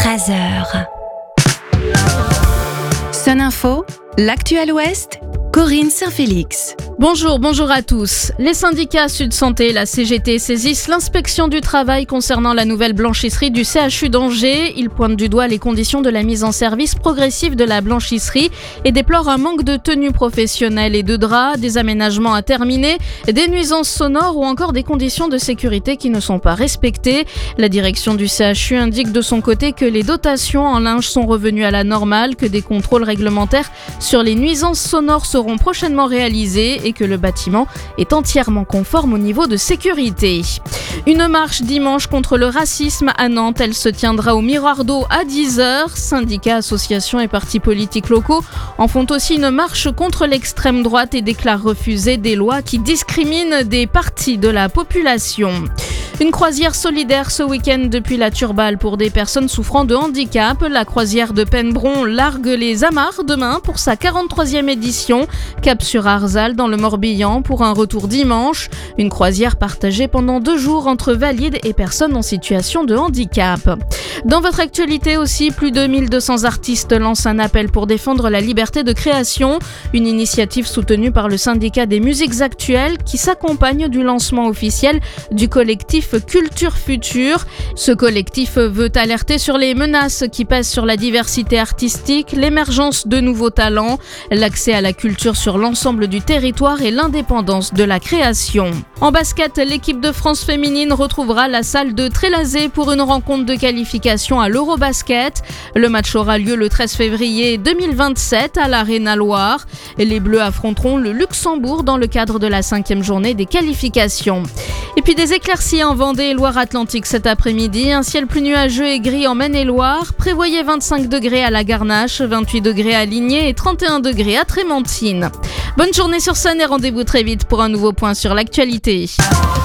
13h. Sun Info, l'actuel Ouest, Corinne Saint-Félix. Bonjour à tous. Les syndicats Sud Santé et la CGT saisissent l'inspection du travail concernant la nouvelle blanchisserie du CHU d'Angers. Ils pointent du doigt les conditions de la mise en service progressive de la blanchisserie et déplorent un manque de tenue professionnelle et de draps, des aménagements à terminer, des nuisances sonores ou encore des conditions de sécurité qui ne sont pas respectées. La direction du CHU indique de son côté que les dotations en linge sont revenues à la normale, que des contrôles réglementaires sur les nuisances sonores seront prochainement réalisés et que le bâtiment est entièrement conforme au niveau de sécurité. Une marche dimanche contre le racisme à Nantes, elle se tiendra au Miroir d'eau à 10h. Syndicats, associations et partis politiques locaux en font aussi une marche contre l'extrême droite et déclarent refuser des lois qui discriminent des parties de la population. Une croisière solidaire ce week-end depuis la Turballe pour des personnes souffrant de handicap. La croisière de Penbron largue les amarres demain pour sa 43e édition. Cap sur Arzal dans le Morbihan pour un retour dimanche. Une croisière partagée pendant 2 jours entre valides et personnes en situation de handicap. Dans votre actualité aussi, plus de 1200 artistes lancent un appel pour défendre la liberté de création. Une initiative soutenue par le syndicat des musiques actuelles qui s'accompagne du lancement officiel du collectif Culture Future. Ce collectif veut alerter sur les menaces qui pèsent sur la diversité artistique, l'émergence de nouveaux talents, l'accès à la culture sur l'ensemble du territoire et l'indépendance de la création. En basket, l'équipe de France féminine retrouvera la salle de Trélazé pour une rencontre de qualification à l'Eurobasket. Le match aura lieu le 13 février 2027 à l'Arena Loire. Les Bleus affronteront le Luxembourg dans le cadre de la 5e journée des qualifications. Et puis des éclaircies en Vendée et Loire-Atlantique cet après-midi. Un ciel plus nuageux et gris en Maine-et-Loire. Prévoyez 25 degrés à la Garnache, 28 degrés à Ligné et 31 degrés à Trémentine. Bonne journée sur Sun et rendez-vous très vite pour un nouveau point sur l'actualité.